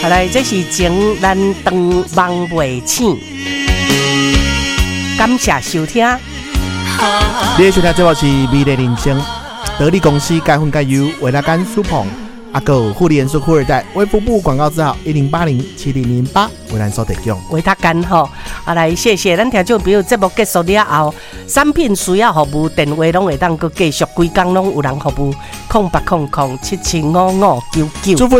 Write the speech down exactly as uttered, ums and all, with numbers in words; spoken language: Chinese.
好来，这是情难长梦袂醒，感谢收听。 你的收听节目是美丽人生，得力公司钙粉钙油维拉甘舒蓬，阿狗护理元素护二代，卫福部广告字号一零八零七零零八为咱所提供。 维他干吼，啊来谢谢咱听众朋友，节目结束了后，产品需要服务电话拢会当佮继续规工拢有人服务，空八空空七七五五九九。 祝福